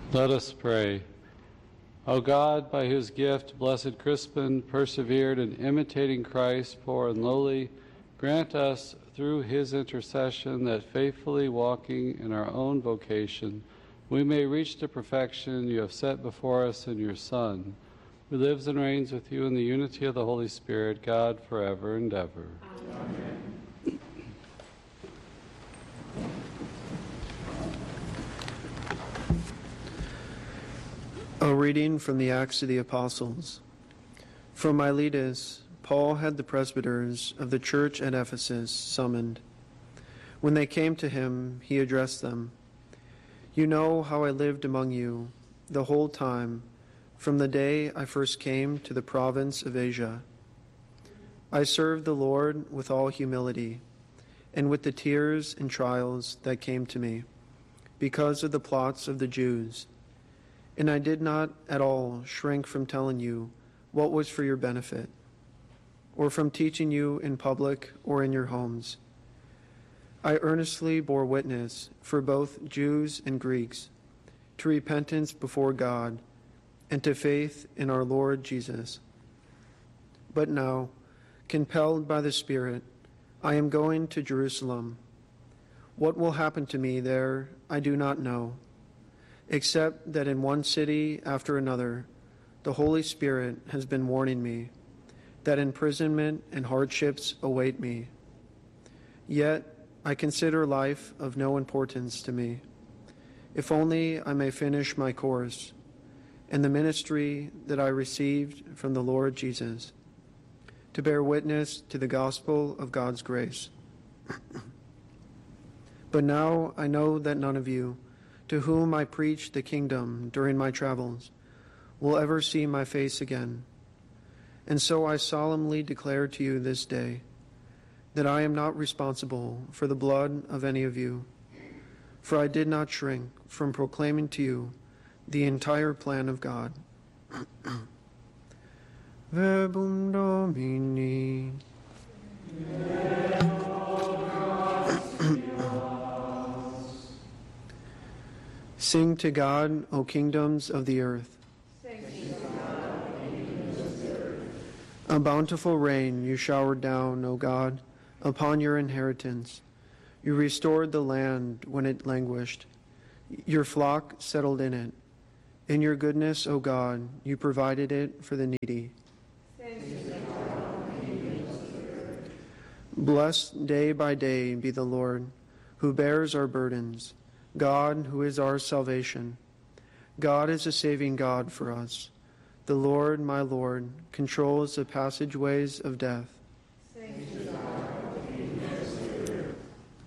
Let us pray. O God, by whose gift blessed Crispin persevered in imitating Christ, poor and lowly, grant us through his intercession that faithfully walking in our own vocation, we may reach the perfection you have set before us in your Son, who lives and reigns with you in the unity of the Holy Spirit, God, forever and ever. Amen. A reading from the Acts of the Apostles. From Miletus, Paul had the presbyters of the church at Ephesus summoned. When they came to him, he addressed them. You know how I lived among you the whole time, from the day I first came to the province of Asia. I served the Lord with all humility, and with the tears and trials that came to me, because of the plots of the Jews. And I did not at all shrink from telling you what was for your benefit, or from teaching you in public or in your homes. I earnestly bore witness for both Jews and Greeks to repentance before God and to faith in our Lord Jesus. But now, compelled by the Spirit, I am going to Jerusalem. What will happen to me there, I do not know, except that in one city after another, the Holy Spirit has been warning me that imprisonment and hardships await me. Yet I consider life of no importance to me, if only I may finish my course and the ministry that I received from the Lord Jesus, to bear witness to the gospel of God's grace. But now I know that none of you, to whom I preached the kingdom during my travels, will ever see my face again. And so I solemnly declare to you this day that I am not responsible for the blood of any of you, for I did not shrink from proclaiming to you the entire plan of God. Verbum Domini. Sing to God, O kingdoms of the earth. A bountiful rain you showered down, O God, upon your inheritance. You restored the land when it languished. Your flock settled in it. In your goodness, O God, you provided it for the needy. Blessed day by day be the Lord, who bears our burdens, God who is our salvation. God is a saving God for us. The Lord, my Lord, controls the passageways of death.